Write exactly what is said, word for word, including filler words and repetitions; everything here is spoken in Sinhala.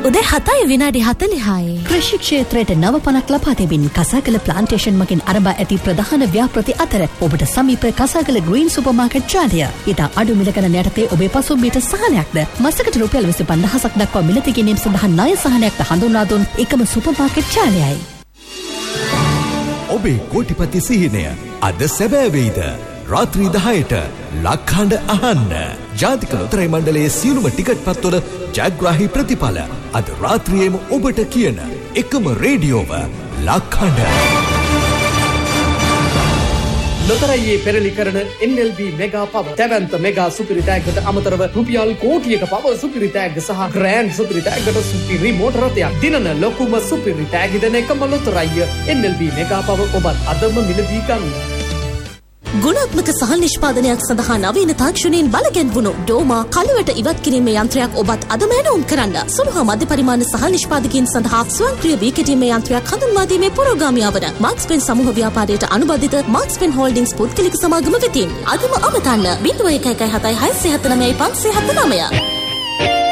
උදේ හතයි විනාඩි හතළිහයි. කෘෂි ක්ෂේත්‍රයට නව පණක් ලබා දෙමින් කසාකල ප්ලාන්ටේෂන් මගින් ආරම්භ ඇති ප්‍රධාන ව්‍යාපෘති අතර ඔබට සමීප කසාකල ග්‍රීන් සුපර් මාකට් ජාලය. ඉතා අඩු මිල ගණන් යටතේ ඔබේ පසුම්බියට සහනයක්ද මාසකට රුපියල් විසි පන්දාහක් දක්වා මිලදී ගැනීම සඳහා ණය සහනයක්ද හඳුන්වා දුන් එකම සුපර් මාකට් ජාලයයි. ඔබේ කෝටිපති සිහිනය අද සැබෑ වෙයිද? රාත්‍රී දහයට ලක්හඬ අහන්න. ජාතික ලොතරැයි මණ්ඩලයේ සියලුම ටිකට් පත්වල ජයග්‍රාහී ප්‍රතිඵල අද රාත්‍රියේම ඔබට කියන එකම රේඩියෝව ලක්හඬ. ලොතරැයියේ පෙරලි කරන එන් එල් බී මෙගා පව දැවැන්ත මෙගා සුපිරි තෑග්ගට අමතරව රුපියල් කෝටියක පව සුපිරි තෑග්ග සහ ග්‍රෑන්ඩ් සුපිරි තෑග්ගට සුපිරි මෝටර රථයක් දිනන ලොකුම සුපිරි තෑග්ග දෙන එකම ලොතරැයිය එන් එල් බී මෙගා පව ඔබත් අදම මිලදී ගන්න. ගුණාත්මක සහල් නිෂ්පාදනයක් සඳහා නවීන තාක්ෂණයෙන් බලගැන්වුණු ඩෝමා කළුවට ඉවත් කිරීමේ යන්ත්‍රයක් ඔබත් අදම ඇනවුම් කරන්න. සුළු හා මධ්‍ය පරිමාණ සහල් නිෂ්පාදකයන් සඳහා ස්වයංක්‍රීය වී කෙටීමේ යන්ත්‍රයක් හඳුන්වා දීමේ පුරෝගාමියා වන මාක්ස් පෙන් සමූහ ව්‍යාපාරයට අනුබද්ධිත මාක්ස් පෙන් හෝල්ඩින්ග්ස් පුද්ගලික සමාගම වෙතින් අදම අමතන්න. ज़ीरो वन वन सेवन हत्तर नौ पाँच सात नौ